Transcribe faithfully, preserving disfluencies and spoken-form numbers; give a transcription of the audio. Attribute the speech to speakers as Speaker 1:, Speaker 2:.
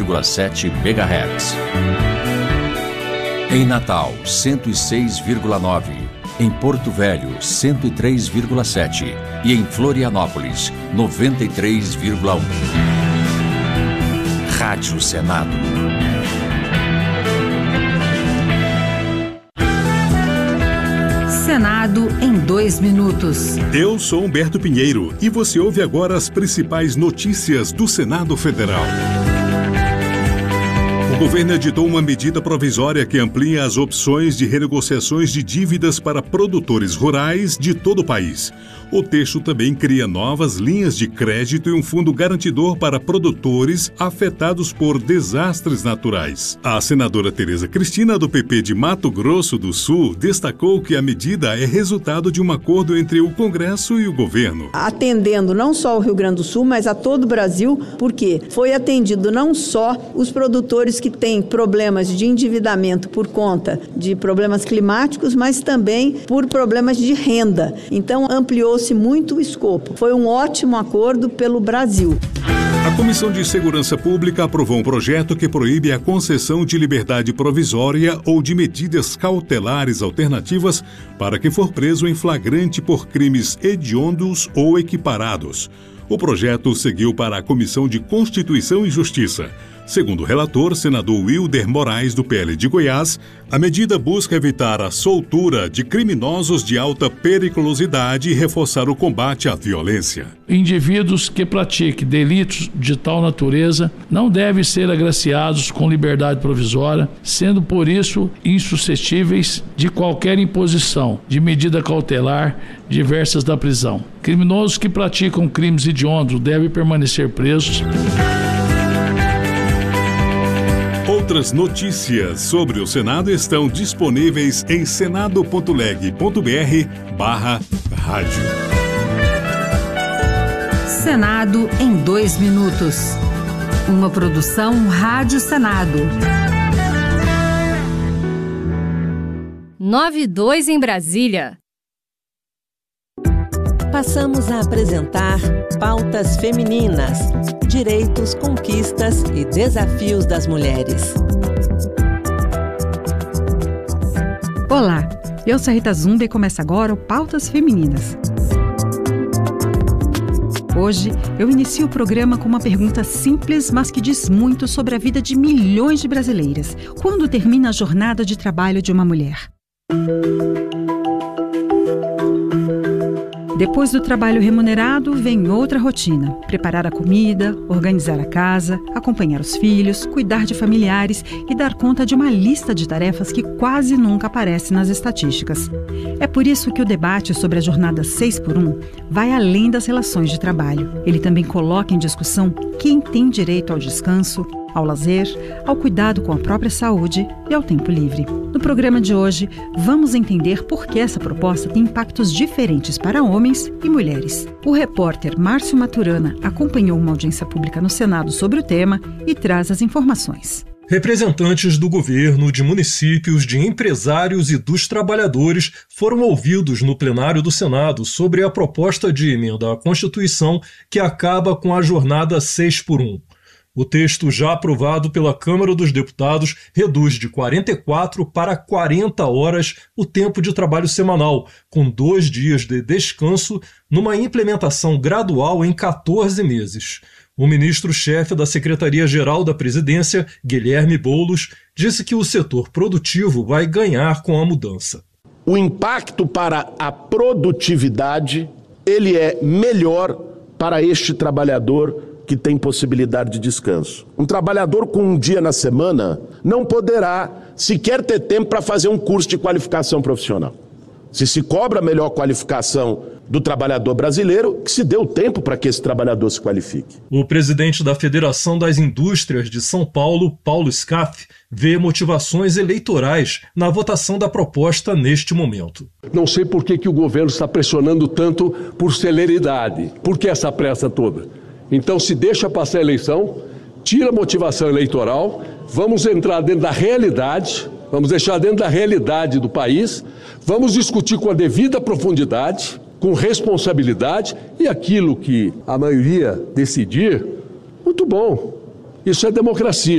Speaker 1: vírgula sete megahertz. Em Natal, cento e seis vírgula nove. Em Porto Velho, cento e três vírgula sete. E em Florianópolis, noventa e três vírgula um. Rádio Senado.
Speaker 2: Senado em dois minutos.
Speaker 3: Eu sou Humberto Pinheiro e você ouve agora as principais notícias do Senado Federal. O governo editou uma medida provisória que amplia as opções de renegociações de dívidas para produtores rurais de todo o país. O texto também cria novas linhas de crédito e um fundo garantidor para produtores afetados por desastres naturais. A senadora Tereza Cristina, do P P de Mato Grosso do Sul, destacou que a medida é resultado de um acordo entre o Congresso e o governo.
Speaker 4: Atendendo não só o Rio Grande do Sul, mas a todo o Brasil, porque foi atendido não só os produtores que têm problemas de endividamento por conta de problemas climáticos, mas também por problemas de renda. Então, ampliou-se muito o escopo. Foi um ótimo acordo pelo Brasil.
Speaker 3: A Comissão de Segurança Pública aprovou um projeto que proíbe a concessão de liberdade provisória ou de medidas cautelares alternativas para quem for preso em flagrante por crimes hediondos ou equiparados. O projeto seguiu para a Comissão de Constituição e Justiça. Segundo o relator, senador Wilder Moraes, do P L de Goiás, a medida busca evitar a soltura de criminosos de alta periculosidade e reforçar o combate à violência.
Speaker 5: Indivíduos que pratiquem delitos de tal natureza não devem ser agraciados com liberdade provisória, sendo por isso insuscetíveis de qualquer imposição de medida cautelar diversas da prisão. Criminosos que praticam crimes hediondos devem permanecer presos.
Speaker 3: Outras notícias sobre o Senado estão disponíveis em senado.leg.br barra rádio.
Speaker 2: Senado em dois minutos. Uma produção Rádio Senado.
Speaker 6: nove e dois em Brasília.
Speaker 7: Passamos a apresentar Pautas Femininas, Direitos, Conquistas e Desafios das Mulheres.
Speaker 8: Olá, eu sou a Rita Zumba e começa agora o Pautas Femininas. Hoje eu inicio o programa com uma pergunta simples, mas que diz muito sobre a vida de milhões de brasileiras. Quando termina a jornada de trabalho de uma mulher? Depois do trabalho remunerado, vem outra rotina. Preparar a comida, organizar a casa, acompanhar os filhos, cuidar de familiares e dar conta de uma lista de tarefas que quase nunca aparece nas estatísticas. É por isso que o debate sobre a jornada seis por um vai além das relações de trabalho. Ele também coloca em discussão quem tem direito ao descanso, ao lazer, ao cuidado com a própria saúde e ao tempo livre. No programa de hoje, vamos entender por que essa proposta tem impactos diferentes para homens e mulheres. O repórter Márcio Maturana acompanhou uma audiência pública no Senado sobre o tema e traz as informações.
Speaker 9: Representantes do governo, de municípios, de empresários e dos trabalhadores foram ouvidos no plenário do Senado sobre a proposta de emenda à Constituição que acaba com a jornada seis por um. O texto, já aprovado pela Câmara dos Deputados, reduz de quarenta e quatro para quarenta horas o tempo de trabalho semanal, com dois dias de descanso, numa implementação gradual em quatorze meses. O ministro-chefe da Secretaria-Geral da Presidência, Guilherme Boulos, disse que o setor produtivo vai ganhar com a mudança.
Speaker 10: O impacto para a produtividade, ele é melhor para este trabalhador que tem possibilidade de descanso. Um trabalhador com um dia na semana não poderá sequer ter tempo para fazer um curso de qualificação profissional. Se se cobra a melhor qualificação do trabalhador brasileiro, que se dê o tempo para que esse trabalhador se qualifique.
Speaker 9: O presidente da Federação das Indústrias de São Paulo, Paulo Scaff, vê motivações eleitorais na votação da proposta neste momento.
Speaker 11: Não sei por que, que o governo está pressionando tanto por celeridade. Por que essa pressa toda? Então, se deixa passar a eleição, tira a motivação eleitoral, vamos entrar dentro da realidade, vamos deixar dentro da realidade do país, vamos discutir com a devida profundidade, com responsabilidade, e aquilo que a maioria decidir, muito bom, isso é democracia.